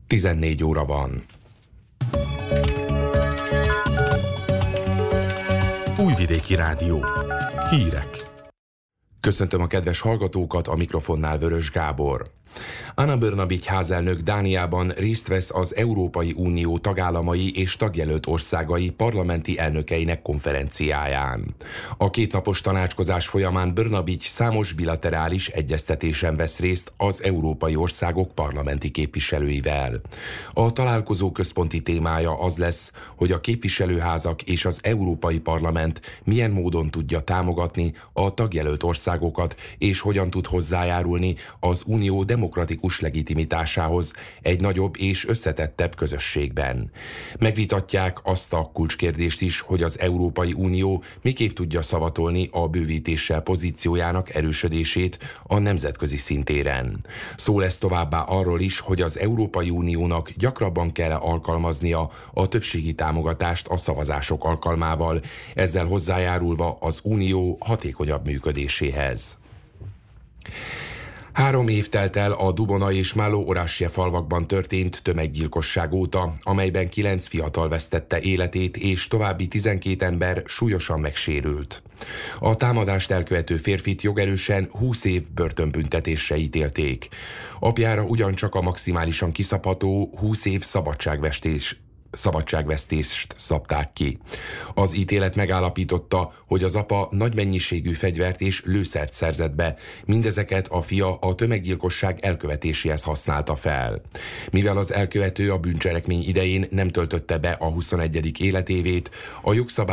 14 óra van. Újvidéki Rádió. Hírek. Köszöntöm a kedves hallgatókat, a mikrofonnál Vörös Gábor. Anna Brnabić házelnök Dániában részt vesz az Európai Unió tagállamai és tagjelölt országai parlamenti elnökeinek konferenciáján. A kétnapos tanácskozás folyamán Brnabić számos bilaterális egyeztetésen vesz részt az európai országok parlamenti képviselőivel. A találkozó központi témája az lesz, hogy a képviselőházak és az Európai Parlament milyen módon tudja támogatni a tagjelölt országokat, és hogyan tud hozzájárulni az unió demokratikus legitimitásához egy nagyobb és összetettebb közösségben. Megvitatják azt a kulcskérdést is, hogy az Európai Unió miképp tudja szavatolni a bővítéssel pozíciójának erősödését a nemzetközi szintéren. Szó lesz továbbá arról is, hogy az Európai Uniónak gyakrabban kell alkalmaznia a többségi támogatást a szavazások alkalmával, ezzel hozzájárulva az unió hatékonyabb működéséhez. 3 év telt el a Dubona és Maló-Orašje falvakban történt tömeggyilkosság óta, amelyben 9 fiatal vesztette életét, és további 12 ember súlyosan megsérült. A támadást elkövető férfit jogerősen 20 év börtönbüntetésre ítélték. Apjára ugyancsak a maximálisan kiszabható 20 év szabadságvesztést szabták ki. Az ítélet megállapította, hogy az apa nagy mennyiségű fegyvert és lőszert szerzett be, mindezeket a fia a tömeggyilkosság elkövetéséhez használta fel. Mivel az elkövető a bűncselekmény idején nem töltötte be a 21. életévét, a jogszabály